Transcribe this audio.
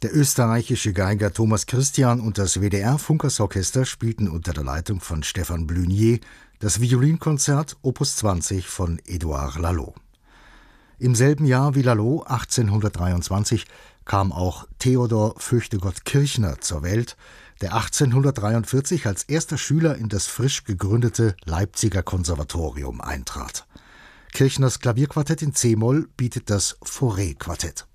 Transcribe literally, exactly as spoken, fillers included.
Der österreichische Geiger Thomas Christian und das W D R-Funkersorchester spielten unter der Leitung von Stefan Blunier das Violinkonzert Opus zwanzig von Édouard Laloux. Im selben Jahr wie Laloux, achtzehnhundertdreiundzwanzig, kam auch Theodor Fürchtegott Kirchner zur Welt, der achtzehnhundertdreiundvierzig als erster Schüler in das frisch gegründete Leipziger Konservatorium eintrat. Kirchners Klavierquartett in c-Moll bietet das Fauré-Quartett.